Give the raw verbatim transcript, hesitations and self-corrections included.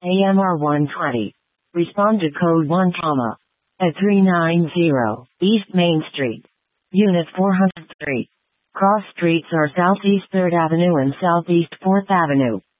A M R one twenty. Respond to code one, comma, at three ninety East Main Street. Unit four hundred three. Cross streets are Southeast third Avenue and Southeast fourth Avenue.